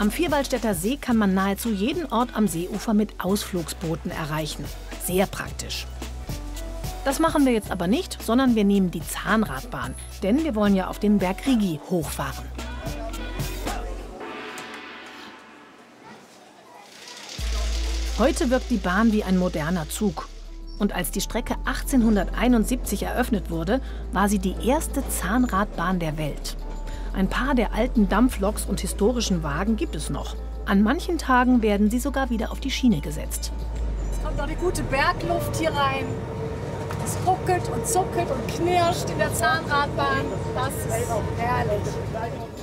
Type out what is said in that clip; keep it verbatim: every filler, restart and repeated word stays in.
Am Vierwaldstätter See kann man nahezu jeden Ort am Seeufer mit Ausflugsbooten erreichen. Sehr praktisch. Das machen wir jetzt aber nicht, sondern wir nehmen die Zahnradbahn. Denn wir wollen ja auf den Berg Rigi hochfahren. Heute wirkt die Bahn wie ein moderner Zug. Und als die Strecke achtzehnhunderteinundsiebzig eröffnet wurde, war sie die erste Zahnradbahn der Welt. Ein paar der alten Dampfloks und historischen Wagen gibt es noch. An manchen Tagen werden sie sogar wieder auf die Schiene gesetzt. Es kommt noch die gute Bergluft hier rein. Es ruckelt und zuckelt und knirscht in der Zahnradbahn. Das ist herrlich.